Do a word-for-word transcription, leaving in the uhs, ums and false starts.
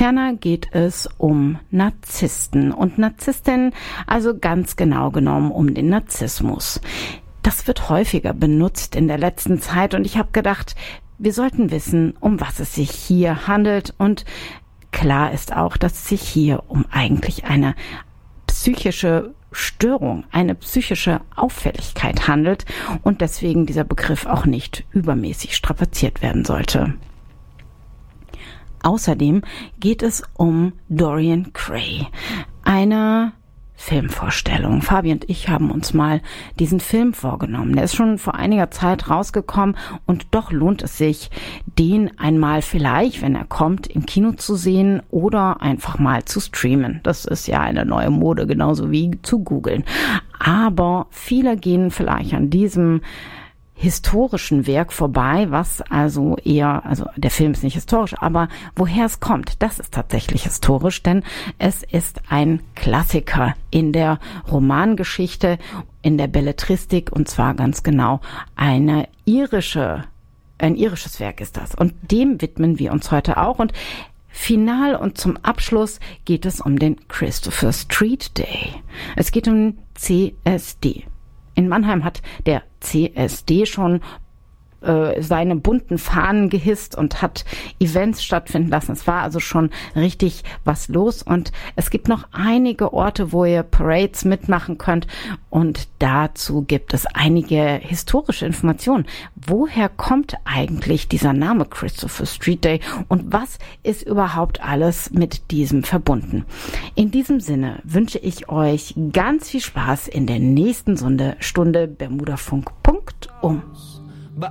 Ferner geht es um Narzissten und Narzisstinnen, also ganz genau genommen um den Narzissmus. Das wird häufiger benutzt in der letzten Zeit und ich habe gedacht, wir sollten wissen, um was es sich hier handelt, und klar ist auch, dass es sich hier um eigentlich eine psychische Störung, eine psychische Auffälligkeit handelt und deswegen dieser Begriff auch nicht übermäßig strapaziert werden sollte. Außerdem geht es um Dorian Gray, eine Filmvorstellung. Fabi und ich haben uns mal diesen Film vorgenommen. Der ist schon vor einiger Zeit rausgekommen und doch lohnt es sich, den einmal vielleicht, wenn er kommt, im Kino zu sehen oder einfach mal zu streamen. Das ist ja eine neue Mode, genauso wie zu googeln. Aber viele gehen vielleicht an diesem historischen Werk vorbei, was also eher, also der Film ist nicht historisch, aber woher es kommt, das ist tatsächlich historisch, denn es ist ein Klassiker in der Romangeschichte, in der Belletristik, und zwar ganz genau eine irische, ein irisches Werk ist das, und dem widmen wir uns heute auch. Und final und zum Abschluss geht es um den Christopher Street Day. Es geht um den C S D. In Mannheim hat der C S D schon äh, seine bunten Fahnen gehisst und hat Events stattfinden lassen. Es war also schon richtig was los, und es gibt noch einige Orte, wo ihr Parades mitmachen könnt, und dazu gibt es einige historische Informationen. Woher kommt eigentlich dieser Name Christopher Street Day und was ist überhaupt alles mit diesem verbunden? In diesem Sinne wünsche ich euch ganz viel Spaß in der nächsten Stunde, Stunde Bermudafunk Punkt um.